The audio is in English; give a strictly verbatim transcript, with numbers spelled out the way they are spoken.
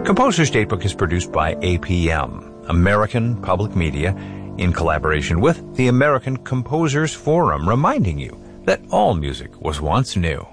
Composer's Datebook is produced by A P M, American Public Media, in collaboration with the American Composers Forum, reminding you that all music was once new.